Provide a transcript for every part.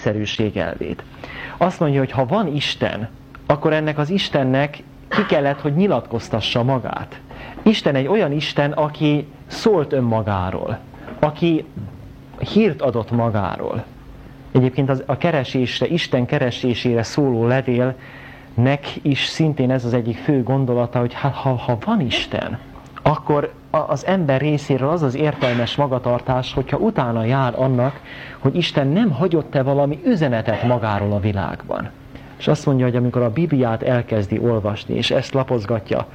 egyszerűség elvét. Azt mondja, hogy ha van Isten, akkor ennek az Istennek ki kellett, hogy nyilatkoztassa magát. Isten egy olyan Isten, aki szólt önmagáról, aki hírt adott magáról. Egyébként a keresésre, Isten keresésére szóló levélnek is szintén ez az egyik fő gondolata, hogy hát, ha van Isten, akkor az ember részéről az az értelmes magatartás, hogyha utána jár annak, hogy Isten nem hagyott-e valami üzenetet magáról a világban. És azt mondja, hogy amikor a Bibliát elkezdi olvasni, és ezt lapozgatja,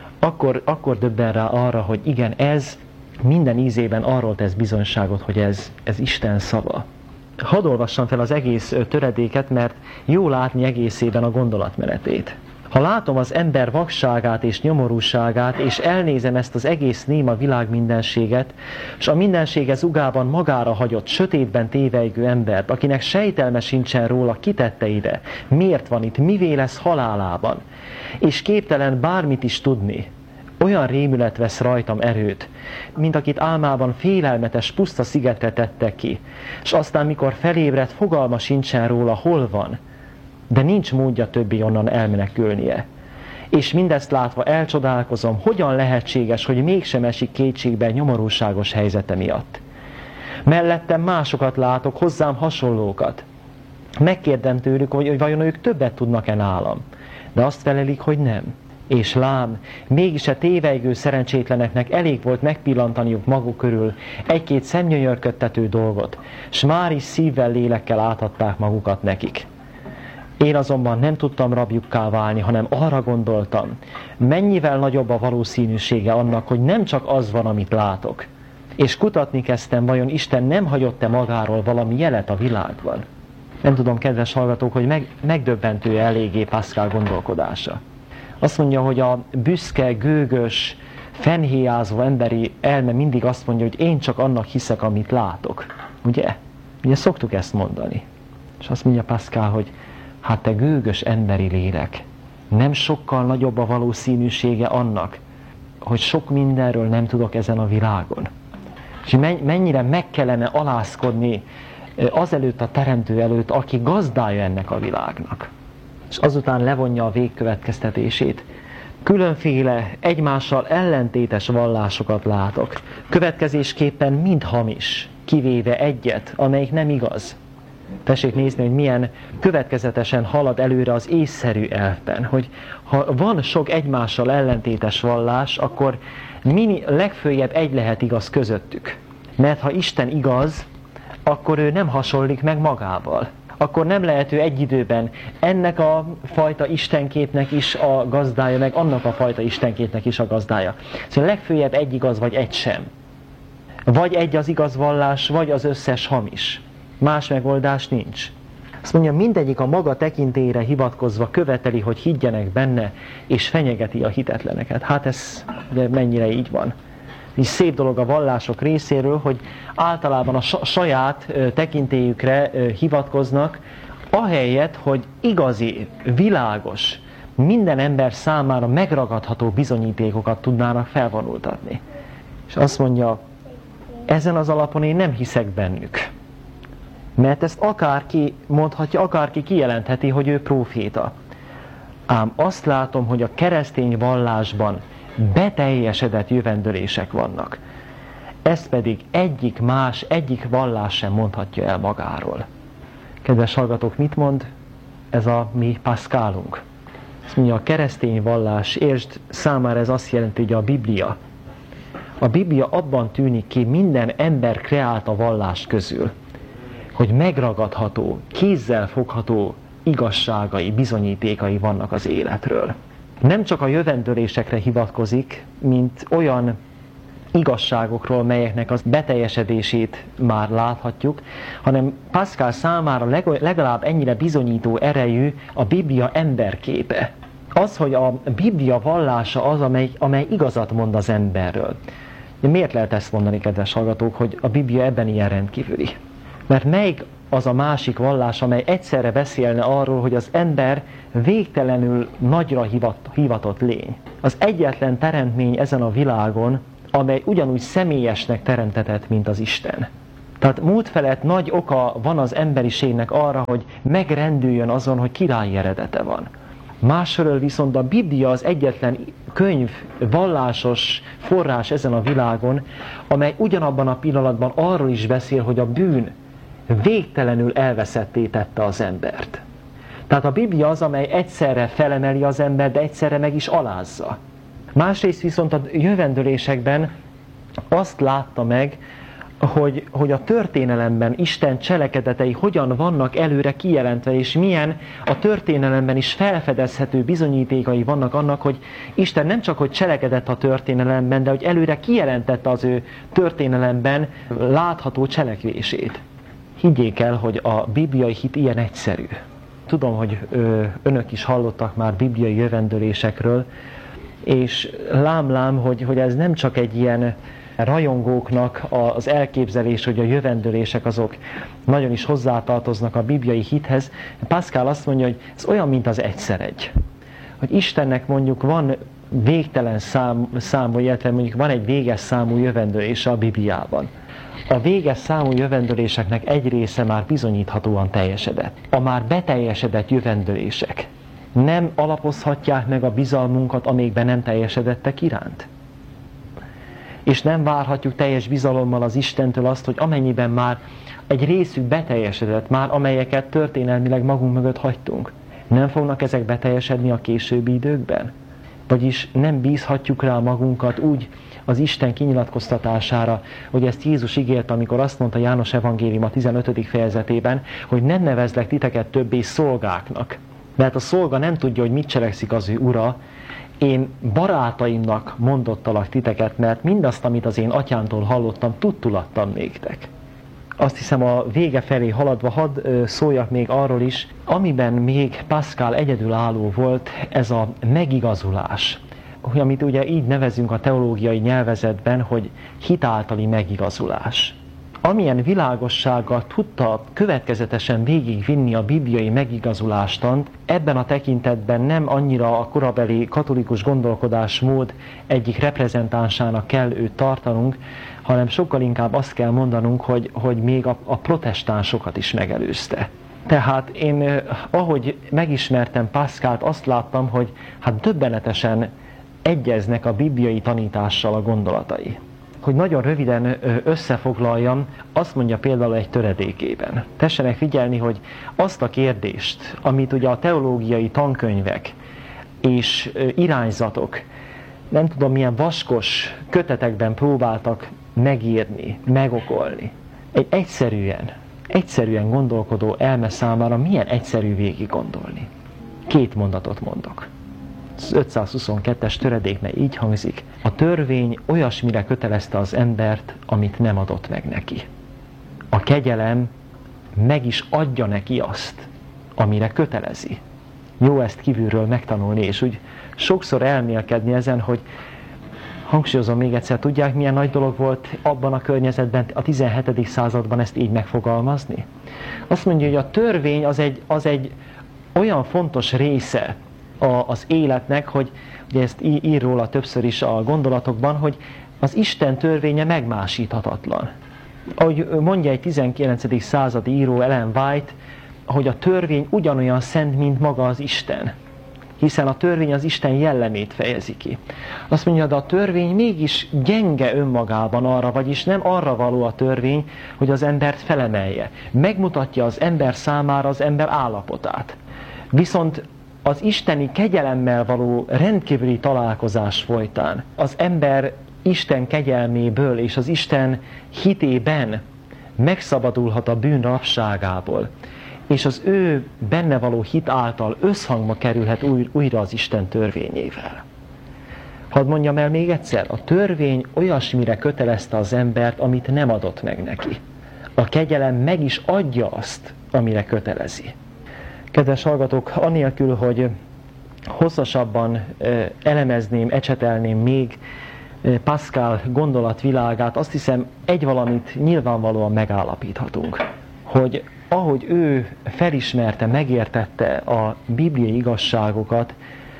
akkor döbben rá arra, hogy igen, ez minden ízében arról tesz bizonyságot, hogy ez Isten szava. Hadd olvassam fel az egész töredéket, mert jó látni egészében a gondolatmenetét. Ha látom az ember vakságát és nyomorúságát, és elnézem ezt az egész néma világmindenséget, és a mindenség zugában magára hagyott, sötétben tévejgő embert, akinek sejtelme sincsen róla, kitette ide, miért van itt, mivé lesz halálában, és képtelen bármit is tudni, olyan rémület vesz rajtam erőt, mint akit álmában félelmetes puszta szigetre tettek ki, és aztán mikor felébred, fogalma sincsen róla, hol van, de nincs módja többé onnan elmenekülnie. És mindezt látva elcsodálkozom, hogyan lehetséges, hogy mégsem esik kétségbe nyomorúságos helyzete miatt. Mellettem másokat látok, hozzám hasonlókat. Megkérdem tőlük, hogy vajon ők többet tudnak-e nálam, de azt felelik, hogy nem. És lám, mégis a tévejgő szerencsétleneknek elég volt megpillantaniuk maguk körül egy-két szemgyönyörködtető dolgot, s már is szívvel, lélekkel átadták magukat nekik. Én azonban nem tudtam rabjukká válni, hanem arra gondoltam, mennyivel nagyobb a valószínűsége annak, hogy nem csak az van, amit látok. És kutatni kezdtem, vajon Isten nem hagyott-e magáról valami jelet a világban. Nem tudom, kedves hallgatók, hogy megdöbbentő eléggé Pascal gondolkodása. Azt mondja, hogy a büszke, gőgös, fennhéjázó emberi elme mindig azt mondja, hogy én csak annak hiszek, amit látok. Ugye? Ugye szoktuk ezt mondani. És azt mondja Pascal, hogy hát te gőgös emberi lélek, nem sokkal nagyobb a valószínűsége annak, hogy sok mindenről nem tudok ezen a világon. És mennyire meg kellene alázkodni azelőtt a teremtő előtt, aki gazdája ennek a világnak. És azután levonja a végkövetkeztetését. Különféle, egymással ellentétes vallásokat látok. Következésképpen mind hamis, kivéve egyet, amelyik nem igaz. Tessék nézni, hogy milyen következetesen halad előre az észszerű elvben, hogy ha van sok egymással ellentétes vallás, akkor legföljebb egy lehet igaz közöttük. Mert ha Isten igaz, akkor ő nem hasonlik meg magával. Akkor nem lehet ő egy időben ennek a fajta istenképnek is a gazdája, meg annak a fajta istenképnek is a gazdája. Szóval legföljebb egy igaz, vagy egy sem. Vagy egy az igaz vallás, vagy az összes hamis. Más megoldás nincs. Azt mondja, mindegyik a maga tekintélyére hivatkozva követeli, hogy higgyenek benne, és fenyegeti a hitetleneket. Hát ez mennyire így van. És szép dolog a vallások részéről, hogy általában a saját tekintélyükre hivatkoznak, ahelyett, hogy igazi, világos, minden ember számára megragadható bizonyítékokat tudnának felvonultatni. És azt mondja, ezen az alapon én nem hiszek bennük. Mert ezt akárki mondhatja, akárki kijelentheti, hogy ő próféta. Ám azt látom, hogy a keresztény vallásban beteljesedett jövendőlések vannak. Ezt pedig egyik vallás sem mondhatja el magáról. Kedves hallgatók, mit mond ez a mi Pascalunk? Azt mondja, a keresztény vallás, értsd, számára ez azt jelenti, hogy a Biblia. A Biblia abban tűnik ki minden ember kreálta vallás közül, hogy megragadható, kézzel fogható igazságai, bizonyítékai vannak az életről. Nem csak a jövendőlésekre hivatkozik, mint olyan igazságokról, melyeknek az beteljesedését már láthatjuk, hanem Pascal számára legalább ennyire bizonyító erejű a Biblia emberképe. Az, hogy a Biblia vallása az, amely igazat mond az emberről. Miért lehet ezt mondani, kedves hallgatók, hogy a Biblia ebben ilyen rendkívüli? Mert melyik az a másik vallás, amely egyszerre beszélne arról, hogy az ember végtelenül nagyra hivatott lény. Az egyetlen teremtmény ezen a világon, amely ugyanúgy személyesnek teremtetett, mint az Isten. Tehát múlt felett nagy oka van az emberiségnek arra, hogy megrendüljön azon, hogy királyi eredete van. Másfelől viszont a Biblia az egyetlen könyv, vallásos forrás ezen a világon, amely ugyanabban a pillanatban arról is beszél, hogy a bűn végtelenül elveszetté tette az embert. Tehát a Biblia az, amely egyszerre felemeli az embert, de egyszerre meg is alázza. Másrészt viszont a jövendőlésekben azt látta meg, hogy a történelemben Isten cselekedetei hogyan vannak előre kijelentve, és milyen a történelemben is felfedezhető bizonyítékai vannak annak, hogy Isten nem csak hogy cselekedett a történelemben, de hogy előre kijelentette az ő történelemben látható cselekvését. Higgyék el, hogy a bibliai hit ilyen egyszerű. Tudom, hogy önök is hallottak már bibliai jövendőlésekről, és lám, hogy ez nem csak egy ilyen rajongóknak az elképzelés, hogy a jövendőlések azok nagyon is hozzátartoznak a bibliai hithez. Pascal azt mondja, hogy ez olyan, mint az egyszer egy. Hogy Istennek mondjuk van végtelen számú, illetve mondjuk van egy véges számú jövendőlése a Bibliában. A véges számú jövendőléseknek egy része már bizonyíthatóan teljesedett. A már beteljesedett jövendőlések nem alapozhatják meg a bizalmunkat, amígben nem teljesedettek iránt. És nem várhatjuk teljes bizalommal az Istentől azt, hogy amennyiben már egy részük beteljesedett, már amelyeket történelmileg magunk mögött hagytunk, nem fognak ezek beteljesedni a későbbi időkben? Vagyis nem bízhatjuk rá magunkat úgy az Isten kinyilatkoztatására, hogy ezt Jézus ígért, amikor azt mondta János evangélium a 15. fejezetében, hogy nem nevezlek titeket többé szolgáknak. Mert a szolga nem tudja, hogy mit cselekszik az ő ura. Én barátaimnak mondottalak titeket, mert mindazt, amit az én atyámtól hallottam, tudtul adtam néktek. Azt hiszem, a vége felé haladva hadd szóljak még arról is, amiben még Pascal egyedülálló volt, ez a megigazulás. Amit ugye így nevezünk a teológiai nyelvezetben, hogy hitáltali megigazulás. Amilyen világossággal tudta következetesen végigvinni a bibliai megigazulástant, ebben a tekintetben nem annyira a korabeli katolikus gondolkodásmód egyik reprezentánsának kell őt tartanunk, hanem sokkal inkább azt kell mondanunk, hogy még a protestánsokat is megelőzte. Tehát én, ahogy megismertem Pascalt, azt láttam, hogy hát döbbenetesen egyeznek a bibliai tanítással a gondolatai. Hogy nagyon röviden összefoglaljam, azt mondja például egy töredékében. Tessenek figyelni, hogy azt a kérdést, amit ugye a teológiai tankönyvek és irányzatok, nem tudom milyen vaskos kötetekben próbáltak megírni, megokolni. Egy egyszerűen gondolkodó elme számára milyen egyszerű végig gondolni. 2 mondatot mondok. Az 522-es töredéknél így hangzik: a törvény olyasmire kötelezte az embert, amit nem adott meg neki. A kegyelem meg is adja neki azt, amire kötelezi. Jó ezt kívülről megtanulni, és úgy sokszor elmélkedni ezen, hogy hangsúlyozom még egyszer, tudják, milyen nagy dolog volt abban a környezetben, a 17. században ezt így megfogalmazni? Azt mondja, hogy a törvény az egy olyan fontos része az életnek, hogy ugye ezt ír róla többször is a gondolatokban, hogy az Isten törvénye megmásíthatatlan. Ahogy mondja egy 19. századi író, Ellen White, hogy a törvény ugyanolyan szent, mint maga az Isten. Hiszen a törvény az Isten jellemét fejezi ki. Azt mondja, de a törvény mégis gyenge önmagában arra, vagyis nem arra való a törvény, hogy az embert felemelje. Megmutatja az ember számára az ember állapotát. Viszont az isteni kegyelemmel való rendkívüli találkozás folytán az ember Isten kegyelméből és az Isten hitében megszabadulhat a bűn rabságából, és az ő benne való hit által összhangba kerülhet újra az Isten törvényével. Hadd mondjam el még egyszer, a törvény olyasmire kötelezte az embert, amit nem adott meg neki. A kegyelem meg is adja azt, amire kötelezi. Kedves hallgatók, anélkül, hogy hosszasabban elemezném, ecsetelném még Pascal gondolatvilágát, azt hiszem, egy valamit nyilvánvalóan megállapíthatunk, hogy ahogy ő felismerte, megértette a bibliai igazságokat,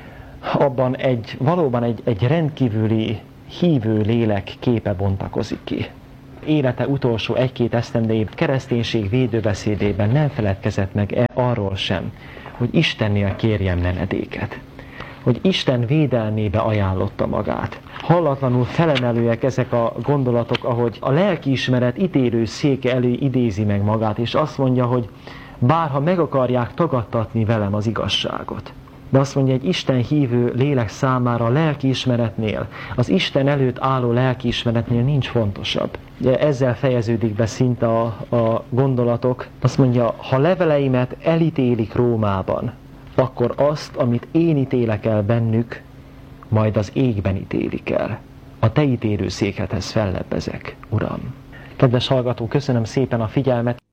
abban valóban egy rendkívüli hívő lélek képe bontakozik ki. élete utolsó 1-2 esztendejében kereszténység védőbeszédében nem feledkezett meg arról sem, hogy Istennél kérjen menedéket, hogy Isten védelmébe ajánlotta magát. Hallatlanul felemelőek ezek a gondolatok, ahogy a lelkiismeret ítélő széke elő idézi meg magát, és azt mondja, hogy bárha meg akarják tagadtatni velem az igazságot. De azt mondja, egy Isten hívő lélek számára a lelkiismeretnél, az Isten előtt álló lelkiismeretnél nincs fontosabb. Ezzel fejeződik be szinte a gondolatok. Azt mondja, ha leveleimet elítélik Rómában, akkor azt, amit én ítélek el bennük, majd az égben ítélik el. A te ítélőszékedhez fellebbezek, Uram. Kedves hallgató, köszönöm szépen a figyelmet.